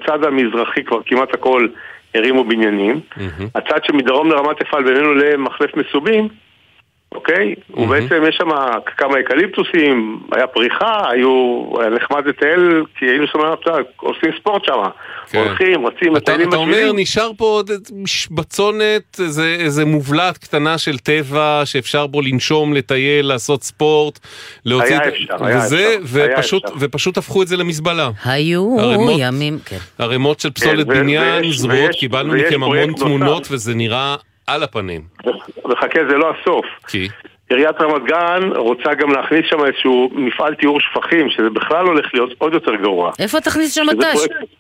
הצד המזרחי כבר כמעט הכל הרימו בניינים. הצד שמדרום לרמת אפעל בינינו למחלף מסובים, אוקיי? ובעצם יש שם כמה אקליפטוסים, היה פריחה, היה נחמד לטייל, כי היינו שם עושים ספורט שם. הולכים, רצים, אתה אומר, נשאר פה עוד בצונת, איזה מובלעת קטנה של טבע, שאפשר בו לנשום, לטייל, לעשות ספורט, להוציא... ופשוט הפכו את זה למזבלה. היו ימים, כן. הרמות של פסולת בניין, זרועות, קיבלנו מכם המון תמונות, וזה נראה על הפנים. וחכה, זה לא הסוף. כי? עיריית רמת גן רוצה גם להכניס שם איזשהו מפעל טיהור שפכים, שזה בכלל הולך להיות עוד יותר גרוע. איפה תכניס שם מט"ש?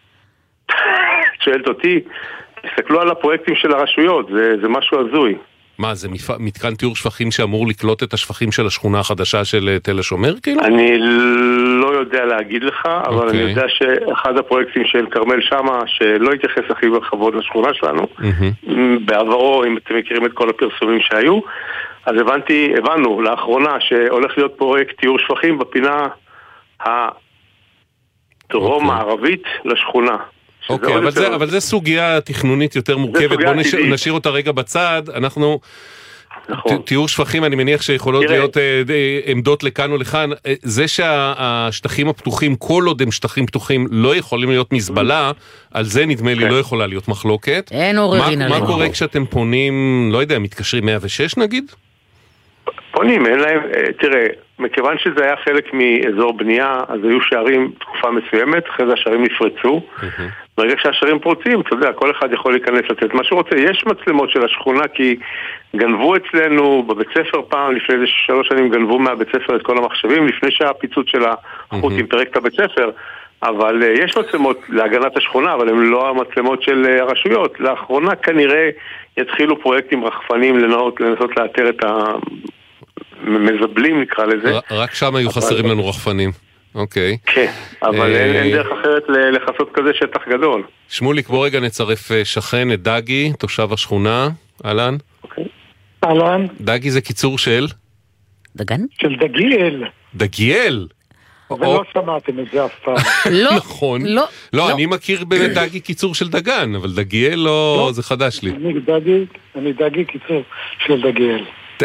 שואלת אותי, תסתכלו על הפרויקטים של הרשויות, זה משהו הזוי. מה, זה מתקן טיהור שפכים שאמור לקלוט את השפכים של השכונה החדשה של תל השומר, כאילו? אני לא יודע להגיד לך, אבל אני יודע שאחד הפרויקטים של קרמל שמה, שלא התייחס הכי בכבוד לשכונה שלנו, בעברו, אם אתם מכירים את כל הפרסומים שהיו, אז הבנו לאחרונה שהולך להיות פרויקט טיהור שפכים בפינה הדרום מערבית לשכונה. אוקיי, אבל זה סוגיה תכנונית יותר מורכבת, בוא נשאיר אותה רגע בצד. אנחנו, טיהור שפכים, אני מניח שיכולות להיות עמדות לכאן או לכאן, זה שהשטחים הפתוחים, כל עוד הם שטחים פתוחים, לא יכולים להיות מזבלה, על זה נדמה לי לא יכולה להיות מחלוקת. אין עוררין עליהם. מה קורה כשאתם פונים, לא יודע, מתקשרים 106 נגיד? פונים, אין להם, תראה, מכיוון שזה היה חלק מאזור בנייה, אז היו שערים תקופה מסוימת, אחרי זה השערים נפרצו. ברגע שהשערים פרוצים, אתה יודע, כל אחד יכול להיכנס לתת מה שהוא רוצה. יש מצלמות של השכונה, כי גנבו אצלנו בבית ספר פעם, לפני 3 שנים גנבו מהבית ספר את כל המחשבים, לפני שהפיצוץ של החוטים פירק את הבית ספר. אבל יש מצלמות להגנת השכונה, אבל הן לא המצלמות של הרשויות. לאחרונה כנראה יתחילו פרויקטים רחפנים לנסות לאתר את המזבלים, נקרא לזה. רק שם היו חסרים לנו רחפנים. אוקיי. כן, אבל אין דרך אחרת לחסות כזה שטח גדול. שמוליק, בוא רגע נצרף שכן את דגי, תושב השכונה. אהלן? אהלן. דגי זה קיצור של? דגן? של דגיאל. דגיאל? ולא שמעתם את זה אף פעם. נכון. לא, אני מכיר באמת דגי קיצור של דגן, אבל דגיאל לא, זה חדש לי. אני דגי קיצור של דגיאל.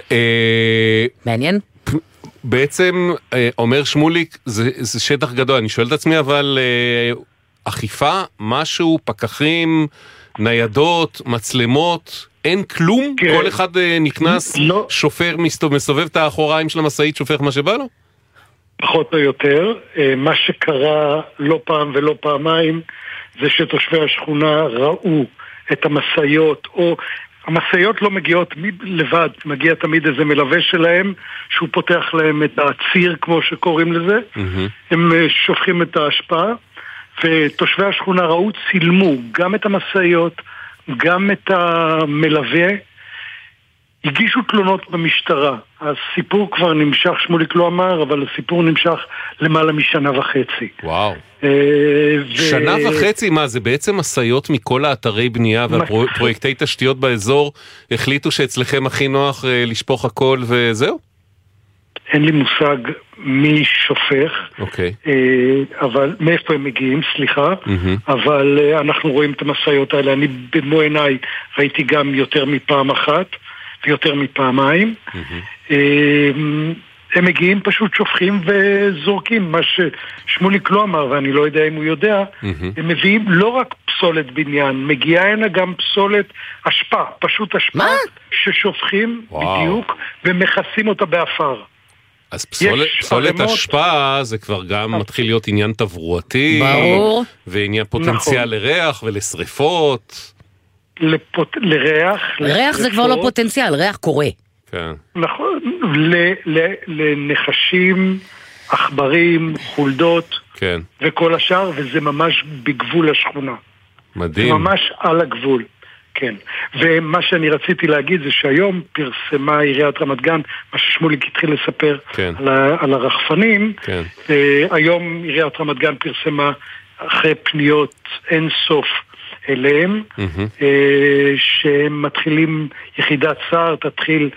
מעניין? בעצם אומר שמוליק, זה שטח גדול, אני שואל את עצמי, אבל אכיפה, משהו, פקחים, ניידות, מצלמות, אין כלום? כן. כל אחד נכנס, לא. שופר, מסובב את האחוריים של המשאית, שופך מה שבא לו? פחות או יותר. מה שקרה לא פעם ולא פעמיים, זה שתושבי השכונה ראו את המשאיות, או המשאיות לא מגיעות לבד, מגיע תמיד איזה מלווה שלהם, שהוא פותח להם את הציר, כמו שקוראים לזה. הם שופכים את ההשפעה, ותושבי השכונה ראו, צילמו גם את המשאיות, גם את המלווה, הגישו תלונות במשטרה. הסיפור כבר נמשך, שמוליק לא אמר, אבל הסיפור נמשך למעלה משנה וחצי. וואו. שנה וחצי, מה זה בעצם משאיות מכל האתרי בנייה והפרויקטי תשתיות באזור החליטו שאצלכם הכי נוח לשפוך הכל וזהו? אין לי מושג מי שופך, אבל מאיפה הם מגיעים, סליחה, אבל אנחנו רואים את המשאיות האלה, אני במו עיניי ראיתי גם יותר מפעם אחת ויותר מפעמיים. הם מגיעים פשוט שופכים וזורקים, מה ששמוליק לא אמר ואני לא יודע אם הוא יודע. הם מביאים לא רק פסולת בניין, מגיעה הנה גם פסולת אשפה, פשוט אשפה ששופכים בדיוק ומכסים אותה באפר. אז פסולת אשפה זה כבר גם מתחיל להיות עניין תברואתי, ועניין פוטנציאל לריח ולשריפות. לריח זה כבר לא פוטנציאל, ריח קורה. כן. נכון, לנחשים, עכברים, חולדות, כן. וכל השאר, וזה ממש בגבול השכונה. מדהים. זה ממש על הגבול, כן. ומה שאני רציתי להגיד זה שהיום פרסמה עיריית רמת גן, מה ששמוליק התחיל לספר כן. על הרחפנים, כן. היום עיריית רמת גן פרסמה אחרי פניות אין סוף, אליהם, שהם מתחילים, יחידת צער תתחיל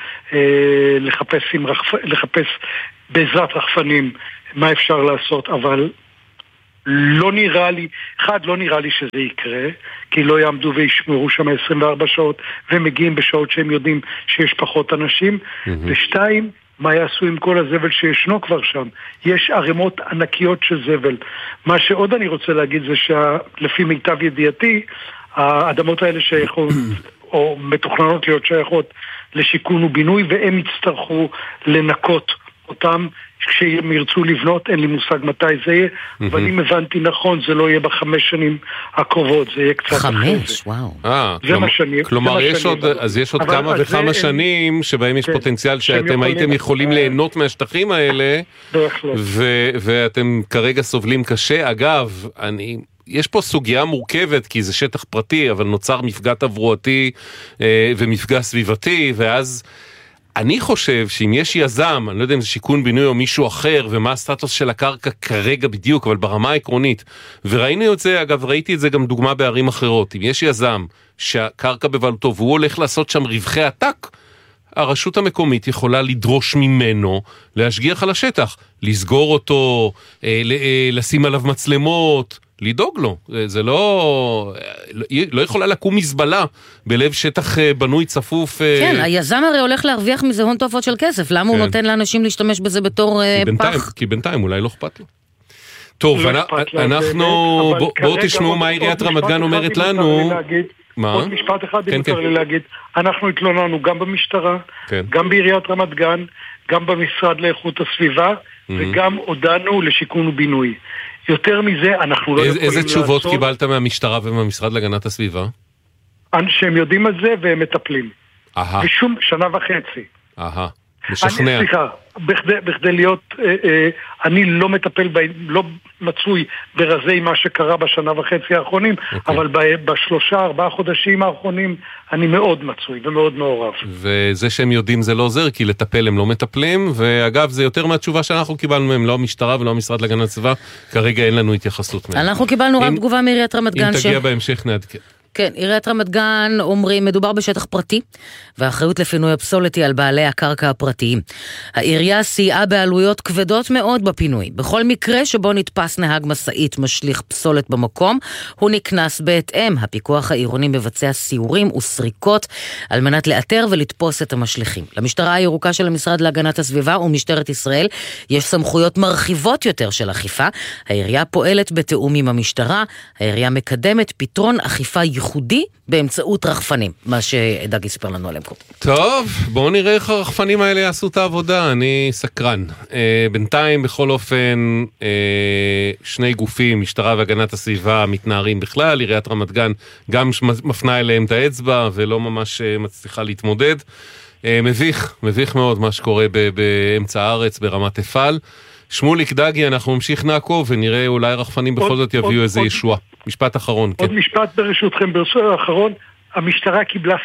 לחפש בעזרת רחפנים מה אפשר לעשות, אבל לא נראה לי שזה יקרה, כי לא יעמדו וישמרו שם 24 שעות, ומגיעים בשעות שהם יודעים שיש פחות אנשים. ושתיים, מה יעשו עם כל הזבל שישנו כבר שם? יש ערימות ענקיות של זבל. מה שעוד אני רוצה להגיד זה שלפי מיטב ידיעתי, האדמות האלה שייכות, או מתוכננות להיות שייכות לשיקון ובינוי, והם יצטרכו לנקות אותם כשהם ירצו לבנות. אין לי מושג מתי זה יהיה, אבל אם הבנתי נכון, זה לא יהיה ב5 שנים הקרובות, זה יהיה קצת אחרי זה. 5, וואו. זה מה שאני... כלומר, יש עוד כמה וכמה שנים שבהם יש פוטנציאל שאתם הייתם יכולים ליהנות מהשטחים האלה, ואתם כרגע סובלים קשה. אגב, יש פה סוגיה מורכבת, כי זה שטח פרטי, אבל נוצר מפגע תברואתי ומפגע סביבתי, ואז אני חושב שאם יש יזם, אני לא יודע אם זה שיכון בינוי או מישהו אחר, ומה הסטטוס של הקרקע כרגע בדיוק, אבל ברמה העקרונית, וראינו את זה, אגב, ראיתי את זה גם דוגמה בערים אחרות, אם יש יזם שהקרקע בבעלותו, והוא הולך לעשות שם רווחי עתק, הרשות המקומית יכולה לדרוש ממנו להשגיח על השטח, לסגור אותו, לשים עליו מצלמות, לדאוג לו. זה לא יכולה לקום מזבלה בלב שטח בנוי צפוף. כן, היזם הרי הולך להרוויח מזה הון תועפות של כסף. למה הוא נותן לאנשים להשתמש בזה בתור פח? כי בינתיים אולי לא אכפת לו. טוב, אנחנו, בואו תשמעו מה עיריית רמת גן אומרת לנו. עוד משפט אחד אם אפשר לי להגיד. אנחנו התלוננו גם במשטרה, גם בעיריית רמת גן, גם במשרד לאיכות הסביבה, וגם הודענו לשיכון ובינוי. יותר מזה אנחנו לא יכולים לעשות. איזה תשובות קיבלת מהמשטרה ומהמשרד להגנת הסביבה? שהם יודעים על זה והם מטפלים. בשום 1.5 שנה. משכנע. סליחה, בכדי להיות, אני לא מטפל, לא מצוי ברזי מה שקרה ב1.5 שנה האחרונים, אבל ב3-4 חודשים האחרונים אני מאוד מצוי ומאוד מעורב. וזה שהם יודעים זה לא עוזר, כי לטפל הם לא מטפלים, ואגב זה יותר מהתשובה שאנחנו קיבלנו מהם, לא המשטרה ולא המשרד להגנת הסביבה, כרגע אין לנו התייחסות מהם. אנחנו קיבלנו רק תגובה מעיריית רמת גן. אם תגיע בהמשך נעדכן. כן, עיריית רמת גן אומרים, מדובר בשטח פרטי, והאחריות לפינוי הפסולת היא על בעלי הקרקע הפרטיים. העירייה סייעה בעלויות כבדות מאוד בפינוי. בכל מקרה שבו נתפס נהג מסעית משליך פסולת במקום, הוא נקנס בהתאם. הפיקוח העירוני מבצע סיורים וסריקות על מנת לאתר ולתפוס את המשליכים. למשטרה הירוקה של המשרד להגנת הסביבה ומשטרת ישראל יש סמכויות מרחיבות יותר של אכיפה. העירייה פועלת בתיאום עם המשטרה. העירייה מקדמת פתרון אכיפה ייחודי באמצעות רחפנים, מה שדג יספר לנו עליהם קודם. טוב, בואו נראה איך הרחפנים האלה יעשו את העבודה, אני סקרן. בינתיים, בכל אופן, שני גופים, משטרה והגנת הסביבה, מתנערים בכלל, עיריית רמת גן גם מפנה אליהם את האצבע, ולא ממש מצליחה להתמודד. מביך מאוד מה שקורה באמצע הארץ, ברמת אפעל. שמוליק דגי, אנחנו ממשיך נעקוב, ונראה אולי רחפנים בכל זאת יביאו איזה ישועה. משפט אחרון, כן. עוד משפט ברשותכם, האחרון, המשטרה קיבלה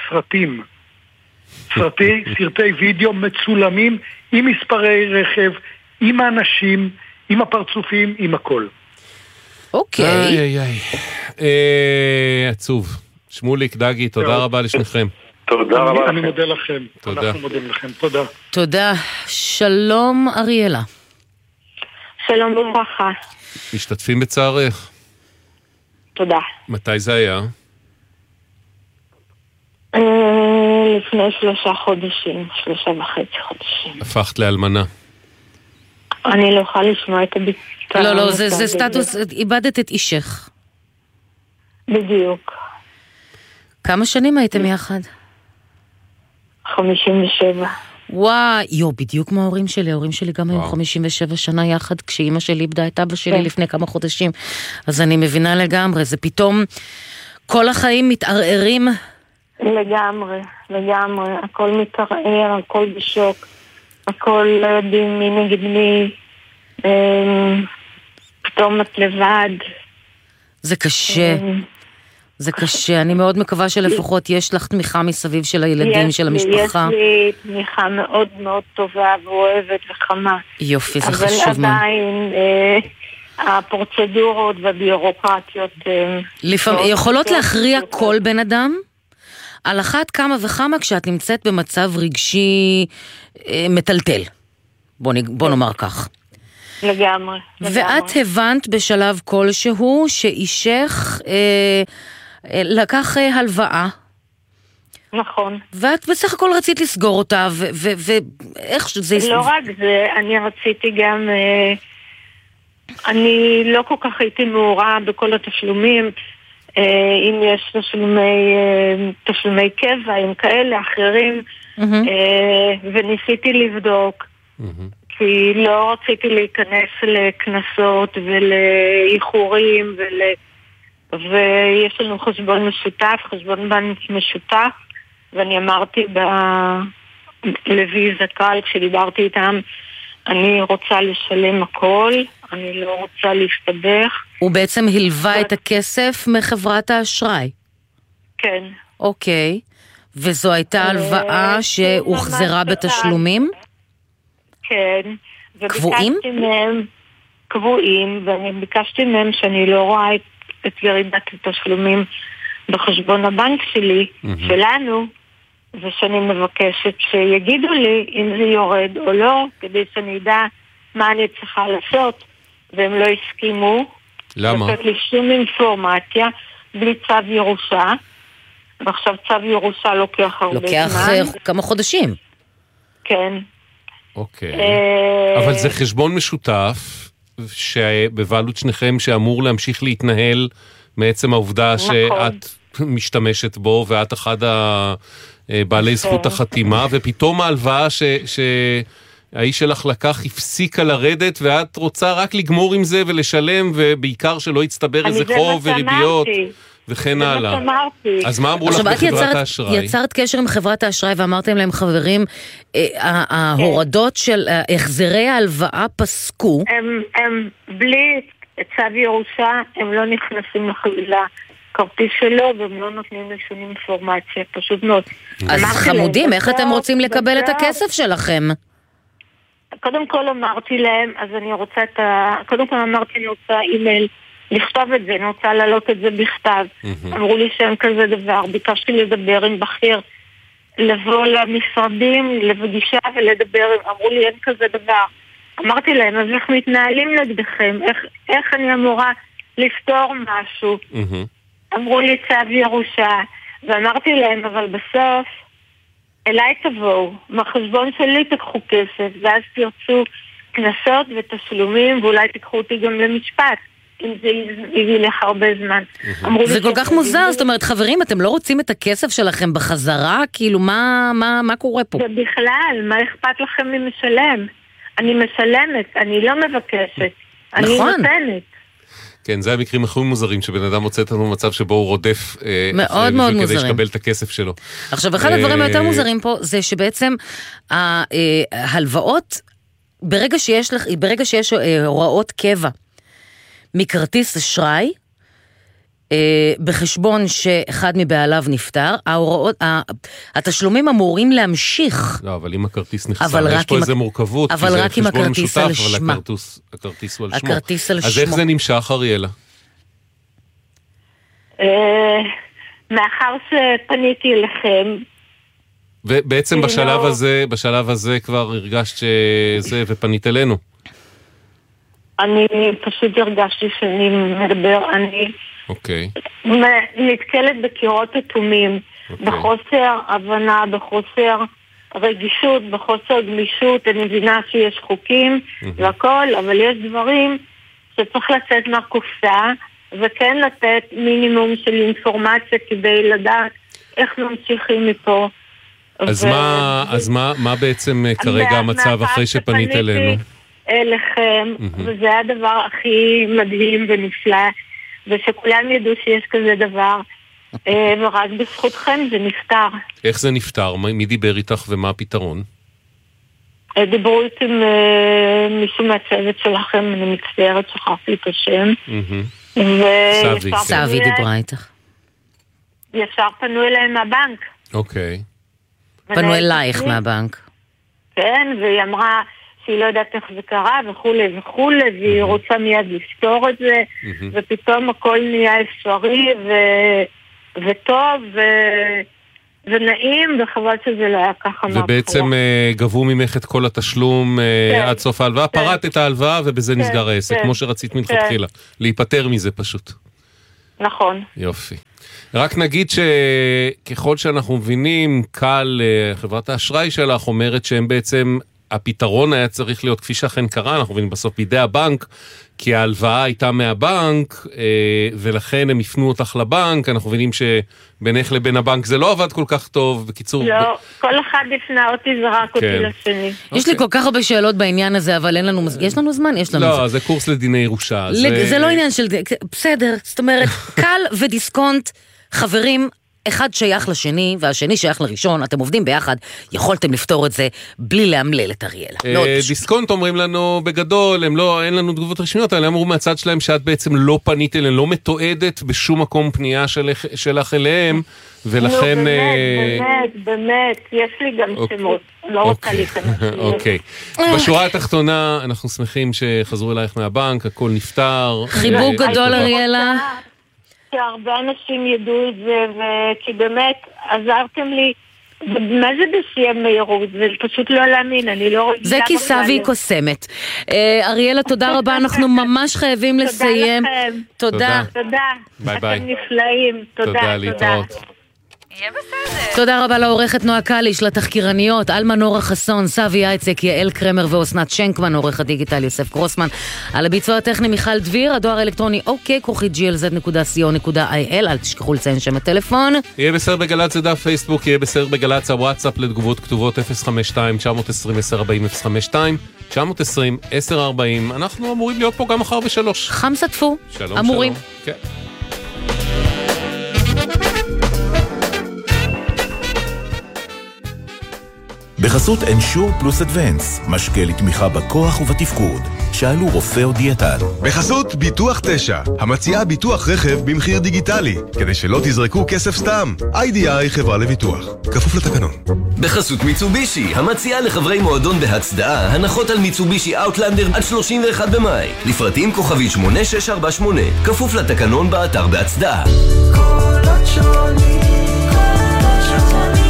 סרטי וידאו מצולמים, עם מספרי רכב, עם האנשים, עם הפרצופים, עם הכל. אוקיי. עצוב. שמוליק דגי, תודה רבה לשניכם. תודה רבה. אני מודה לכם. אנחנו מודים לכם. תודה. תודה. שלום אריאלה. שלום וברכה. משתתפים בצערך. תודה. מתי זה היה? לפני 3 חודשים, 3.5 חודשים. הפכת לאלמנה. אני לא יכולה לשמוע את הביטוי. לא, זה סטטוס, איבדת את אישך. בדיוק. כמה שנים הייתם יחד? 57. וואי, בדיוק כמו ההורים שלי גם היו 57 שנה יחד, כשאימא שלי איבדה את אבא שלי לפני כמה חודשים, אז אני מבינה לגמרי, זה פתאום כל החיים מתערערים. לגמרי, הכל מתערער, הכל בשוק, הכל לא יודעים מי נגד מי, פתאום את לבד. זה קשה. זה קשה, אני מאוד מקווה שלפחות יש לך תמיכה מסביב של הילדים, של המשפחה. יש לי תמיכה מאוד מאוד טובה ואוהבת וחמה. יופי, זה חשוב מאוד. אבל עדיין הפרוצדורות והביורוקרטיות יכולות להכריע כל בן אדם, על אחת כמה וכמה כשאת נמצאת במצב רגשי מטלטל. בוא נאמר כך. לגמרי. ואת הבנת בשלב כלשהו שאישך לקח הלוואה. נכון. ואת בסך הכל רצית לסגור אותה, ואיך זה... לא רק זה, אני רציתי גם... אני לא כל כך הייתי מעורה בכל התשלומים, אם יש תשלומי קבע, עם כאלה, אחרים, וניסיתי לבדוק, כי לא רציתי להיכנס לכנסות ולאיחורים, ויש לנו חשבון משותף, חשבון בנק משותף, ואני אמרתי לוי זקל, כשדיברתי איתם, אני רוצה לשלם הכל, אני לא רוצה להסתבך. הוא בעצם הלווה את הכסף מחברת האשראי? כן. אוקיי. וזו הייתה הלוואה שהוחזרה בתשלומים? כן. קבועים? קבועים, ואני ביקשתי מהם שאני לא רואה את ירידת התשלומים בחשבון הבנק שלי, שלנו, ושאני מבקשת שיגידו לי אם זה יורד או לא, כדי שאני אדע מה אני צריכה לעשות, והם לא הסכימו. למה? לתת לי שום אינפורמציה, בלי צו ירושה, ועכשיו צו ירושה לוקח הרבה זמן. לוקח כמה חודשים. כן. אוקיי. אבל זה חשבון משותף, שבבעלות שניכם שאמור להמשיך להתנהל מעצם העובדה שאת משתמשת בו, ואת אחד בעלי זכות החתימה, ופתאום ההלוואה שהאיש שלך לקח הפסיקה לרדת, ואת רוצה רק לגמור עם זה ולשלם, ובעיקר שלא יצטבר איזה חוב וריביות וכן הלאה. אז מה אמרו לך בחברת האשראי? יצרת קשר עם חברת האשראי ואמרתם להם, חברים, ההורדות של החזרי ההלוואה פסקו. הם בלי צו ירושה, הם לא נכנסים לחבילה. כרטיס שלו, והם לא נותנים לי שום אינפורמציה, פשוט מאוד. אז חמודים, איך אתם רוצים לקבל את הכסף שלכם? קודם כל אמרתי להם, אז אני רוצה קודם כל אמרתי, אני רוצה אימייל, לכתוב את זה, אני רוצה להעלות את זה בכתב. אמרו לי שאין כזה דבר, ביקשתי לדבר עם בכיר, לבוא למשרדים, לפגישה ולדבר, אמרו לי אין כזה דבר. אמרתי להם, אז איך מתנהלים נגדכם? איך אני אמורה לפתור משהו? אמרו לי צו ירושה, ואמרתי להם, אבל בסוף אליי תבואו, מהחשבון שלי תקחו כסף, ואז תרצו כנסות ותשלומים, ואולי תקחו אותי גם למשפט, אם זה ילך הרבה זמן. זה כל כך מוזר, זאת אומרת, חברים, אתם לא רוצים את הכסף שלכם בחזרה? כאילו, מה קורה פה? ובכלל, מה אכפת לכם ממשלם? אני משלמת, אני לא מבקשת, אני נותנת. כן, זה המקרים הכי מוזרים, שבן אדם מוצא אותנו במצב שבו הוא רודף מאוד מאוד מוזרים. כדי שקבל את הכסף שלו. עכשיו, אחד הדברים היותר מוזרים פה, זה שבעצם ההלוואות, ברגע שיש הוראות קבע מכרטיס אשראי, בחשבון שאחד מבעליו נפטר, התשלומים אמורים להמשיך. לא, אבל אם הכרטיס נחסם, יש פה איזה מורכבות, אבל רק עם הכרטיס על שמה. הכרטיס הוא על שמו. הכרטיס על שמו. אז איך זה נמשך, אריאלה? מאחר שפניתי אליכם. ובעצם בשלב הזה כבר הרגשת שזה ופנית אלינו. אני פשוט הרגשתי שאני מדבר, אוקיי. נתקלת בקירות אטומים, בחוסר הבנה, בחוסר רגישות, בחוסר גמישות. אני מבינה שיש חוקים והכל, אבל יש דברים שצריך לצאת מהקופסה, וכן לתת מינימום של אינפורמציה כדי לדעת איך ממשיכים מפה. אז מה בעצם כרגע המצב אחרי שפנית אלינו? אליכם, וזה הדבר הכי מדהים ונפלא, ושכולם ידעו שיש כזה דבר, ורק בזכותכם זה נפטר. איך זה נפטר? מי דיבר איתך ומה הפתרון? דיברו איתי מישהו מהצוות שלכם, אני מצטערת, שכחתי את השם. סבי דיברה איתך. ישר פנו אליהם מהבנק. אוקיי. פנו אלייך מהבנק. כן, והיא אמרה שהיא לא יודעת איך זה קרה וכולי וכולי, והיא רוצה מיד לפתור את זה, ופתאום הכל נהיה אפשרי וטוב, זה נעים, וחבל שזה לא היה ככה. ובעצם גבו ממך את כל התשלום עד סוף ההלוואה, פרט את ההלוואה ובזה נסגר העסק, כמו שרצית מלכתחילה. להיפטר מזה פשוט. נכון. יופי. רק נגיד שככל שאנחנו מבינים, קל, חברת האשראי שלך אומרת שהם בעצם, הפתרון היה צריך להיות כפי שאכן קרה, אנחנו מבינים בסוף בידי הבנק, כי ההלוואה הייתה מהבנק, ולכן הם יפנו אותך לבנק, אנחנו מבינים שבינך לבין הבנק זה לא עבד כל כך טוב, בקיצור... לא, כל אחד יפנה אותי, זרק אותי לשני. יש לי כל כך הרבה שאלות בעניין הזה, אבל אין לנו... יש לנו זמן? יש לנו זמן. לא, זה קורס לדיני ירושה. זה לא עניין של... בסדר, זאת אומרת, קל ודיסקונט, חברים... אחד שייך לשני, והשני שייך לראשון, אתם עובדים ביחד, יכולתם לפתור את זה בלי להמלל את אריאלה. דיסקונט אומרים לנו בגדול, אין לנו תגובות רשמיות, אבל הם אמרו מהצד שלהם שאת בעצם לא פנית אליהם, לא מתועדת בשום מקום פנייה שלך אליהם, ולכן... באמת, יש לי גם שמות, לא רוצה להיכנס. אוקיי. בשורה התחתונה, אנחנו שמחים שחזרו אלייך מהבנק, הכל נפטר. חיבוק גדול אריאלה. שהרבה אנשים ידעו את זה, כי באמת עזרתם לי, מה זה בשיא המהירות? זה פשוט לא להאמין, אני לא רגילה. זה כיסה והיא קוסמת. אריאלה, תודה רבה, אנחנו ממש חייבים לסיים. תודה לכם. תודה. ביי ביי. אתם נפלאים. תודה, להתראות. יהיה בסדר. תודה רבה לעורכת נועה קליש, לתחקירניות, אלמה נורה חסון, סבי אייצק, יעל קרמר ואוסנת שנקמן, עורך הדיגיטל יוסף גרוסמן, על הביצוע הטכני מיכל דביר, הדואר האלקטרוני ok@glz.co.il, אל תשכחו לציין שם הטלפון. יהיה בסדר בגלץ זה דף פייסבוק, יהיה בסדר בגלץ הוואטסאפ לתגובות כתובות 052-920-1040, 052-920-1040, אנחנו אמורים להיות פה גם מחר ב3. חמסה טפו, שלום, אמורים. שלום. כן. בחסות אנשור פלוס אדוונס, משקה לתמיכה בכוח ובתפקוד. שאלו רופא או דיאטן. בחסות ביטוח 9, המציעה ביטוח רכב במחיר דיגיטלי, כדי שלא תזרקו כסף סתם. IDI חברה לביטוח, כפוף לתקנון. בחסות מיצובישי, המציעה לחברי מועדון בהצדעה, הנחות על מיצובישי אאוטלנדר עד 31 במאי. לפרטים כוכבית 8648, כפוף לתקנון באתר בהצדעה. קולות שונים, קולות שונים.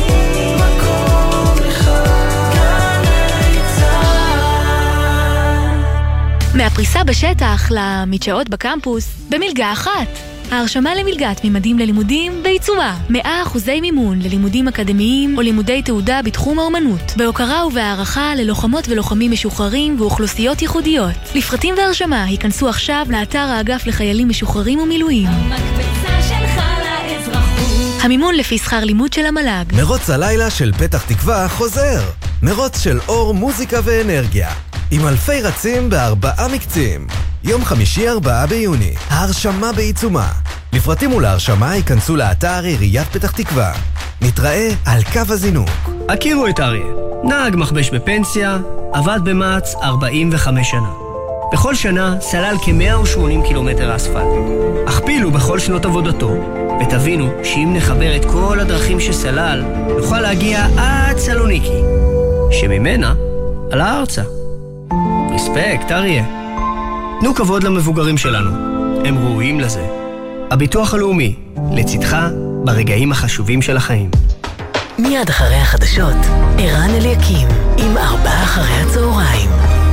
מהפריסה בשטח למדשאות בקמפוס במלגה אחת. ההרשמה למלגת ממדים ללימודים בעיצומה. 100% מימון ללימודים אקדמיים או לימודי תעודה בתחום האומנות. בהוקרה ובהערכה ללוחמות ולוחמים משוחררים ואוכלוסיות ייחודיות. לפרטים והרשמה היכנסו עכשיו לאתר האגף לחיילים משוחררים ומילואים. המקבצה שלך לאזרחות. המימון לפי שכר לימוד של המל"ג. מרוץ הלילה של פתח תקווה חוזר. מרוץ של אור, מוזיקה ואנרגיה. עם אלפי רצים ב4 מקצים. יום חמישי 4 ביוני. ההרשמה בעיצומה. לפרטים ולהרשמה ייכנסו לאתר עיריית פתח תקווה. נתראה על קו הזינוק. הכירו את אריה. נהג מחבש בפנסיה, עבד במעץ 45 שנה. בכל שנה סלל כ-180 קילומטר אספלט. הכפילו בכל שנות עבודתו, ותבינו שאם נחבר את כל הדרכים שסלל, נוכל להגיע עד סלוניקי, שממנה על הארצה. רספקט, אריה. תנו כבוד למבוגרים שלנו, הם ראויים לזה. הביטוח הלאומי, לצדך ברגעים החשובים של החיים. מיד אחרי החדשות, ערן אליקים, עם 4 אחרי הצהריים.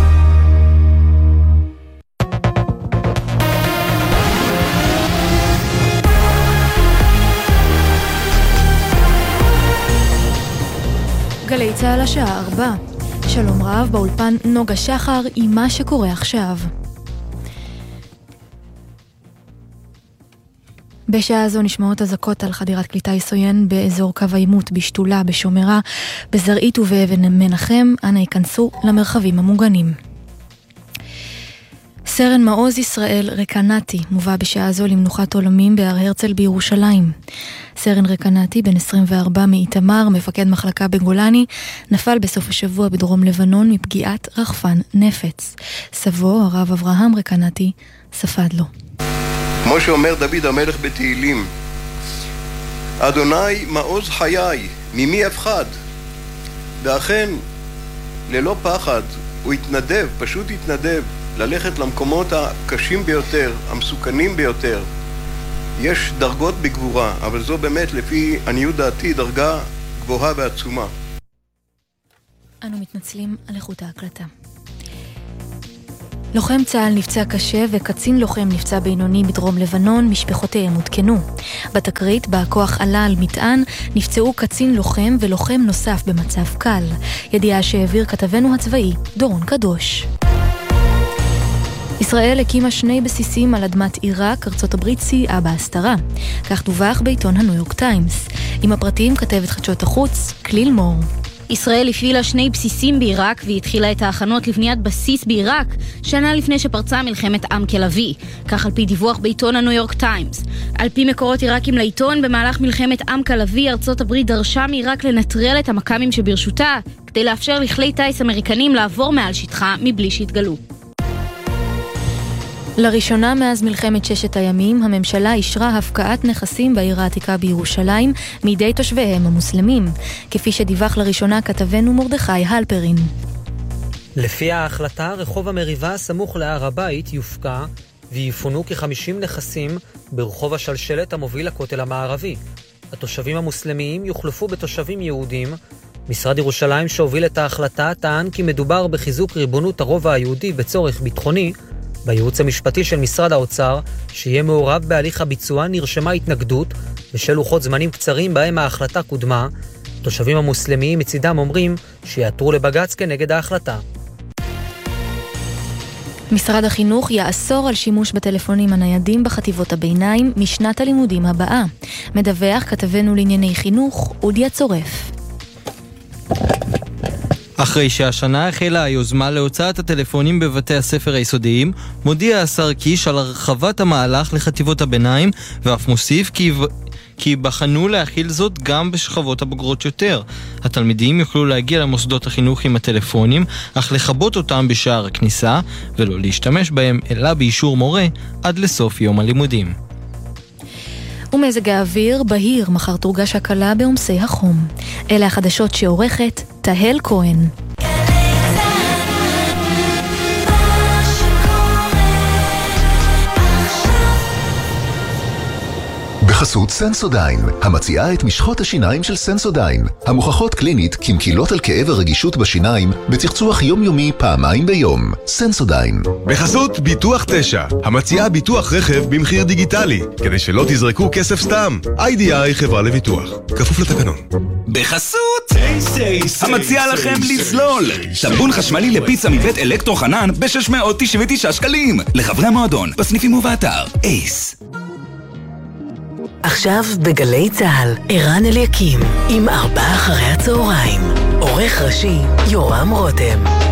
גלי צהל השעה 4. שלום רב, באולפן נוגה שחר עם מה שקורה עכשיו. בשעה זו נשמעות אזעקות על חדירת כלי טיס עוין באזור קו העימות, בשתולה, בשומרה, בזרעית ובאבן מנחם. אנא ייכנסו למרחבים המוגנים. סרן מעוז ישראל רקנתי מובא בשעה זו למנוחת עולמים בהר הרצל בירושלים. סרן רקנתי, בן 24 מאיתמר, מפקד מחלקה בגולני, נפל בסוף השבוע בדרום לבנון מפגיעת רחפן נפץ. סבו, הרב אברהם רקנתי, ספד לו. כמו שאומר דוד המלך בתהילים, אדוני מעוז חיי, ממי אפחד? ואכן, ללא פחד, הוא התנדב, פשוט התנדב, ללכת למקומות הקשים ביותר, המסוכנים ביותר, יש דרגות בגבורה, אבל זו באמת לפי עניות דעתי דרגה גבוהה ועצומה. אנו מתנצלים על איכות ההקלטה. לוחם צה"ל נפצע קשה וקצין לוחם נפצע בינוני בדרום לבנון, משפחותיהם הותקנו. בתקרית, בכוח עלה על מטען, נפצעו קצין לוחם ולוחם נוסף במצב קל. ידיעה שהעביר כתבנו הצבאי, דורון קדוש. ישראל הקימה 2 בסיסים על אדמת עיראק, ארצות הברית סייעה בהסתרה. כך דווח בעיתון הניו יורק טיימס. עם הפרטים כתבת חדשות החוץ, כליל מור. ישראל הפעילה 2 בסיסים בעיראק והתחילה את ההכנות לבניית בסיס בעיראק שנה לפני שפרצה מלחמת עם כלבי. כך על פי דיווח בעיתון הניו יורק טיימס. על פי מקורות עיראקים לעיתון, במהלך מלחמת עם כלבי ארצות הברית דרשה מעיראק לנטרל את המקמים שברשותה כדי לאפשר לכלי טייס אמריקנים לעבור מעל שטחה מבלי שהתגלו. לראשונה מאז מלחמת 6 הימים, הממשלה אישרה הפקעת נכסים בעיר העתיקה בירושלים מידי תושביהם המוסלמים, כפי שדיווח לראשונה כתבנו מרדכי הלפרין. לפי ההחלטה, רחוב המריבה סמוך להר הבית יופקע ויפונו כ-50 נכסים ברחוב השלשלת המוביל לכותל המערבי. התושבים המוסלמיים יוחלפו בתושבים יהודים. משרד ירושלים שהוביל את ההחלטה טען כי מדובר בחיזוק ריבונות הרובע היהודי בצורך ביטחוני. בייעוץ המשפטי של משרד האוצר, שיהיה מעורב בהליך הביצוע, נרשמה התנגדות בשל לוחות זמנים קצרים בהם ההחלטה קודמה. תושבים המוסלמיים מצידם אומרים שיעתרו לבג"ץ כנגד ההחלטה. משרד החינוך יאסור על שימוש בטלפונים הניידים בחטיבות הביניים משנת הלימודים הבאה. מדווח כתבנו לענייני חינוך, אודיה צורף. אחרי שהשנה החלה היוזמה להוצאת הטלפונים בבתי הספר היסודיים, מודיע השר קיש על הרחבת המהלך לחטיבות הביניים, ואף מוסיף כי בחנו להכיל זאת גם בשכבות הבוגרות יותר. התלמידים יוכלו להגיע למוסדות החינוך עם הטלפונים, אך לחבות אותם בשער הכניסה, ולא להשתמש בהם אלא באישור מורה עד לסוף יום הלימודים. ומזג האוויר בהיר, מחר תורגש הקלה בעומסי החום. אלה החדשות שעורכת תהל כהן. בחסות סנסודיין, המציעה את משחות השיניים של סנסודיין, המוכחות קלינית כמקילות על כאב הרגישות בשיניים בצחצוח יומיומי פעמיים ביום. סנסודיין. בחסות ביטוח 9, המציעה ביטוח רכב במחיר דיגיטלי, כדי שלא תזרקו כסף סתם. איי-די-איי חברה לביטוח, כפוף לתקנון. בחסות המציעה לכם לזלול סבון חשמלי לפיצה מבית אלקטרו חנן ב-699 שקלים לחברי המועדון בסניפים ובאתר אייס. עכשיו בגלי צהל, ערן אליקים עם 4 אחרי הצהריים. עורך ראשי יורם רותם.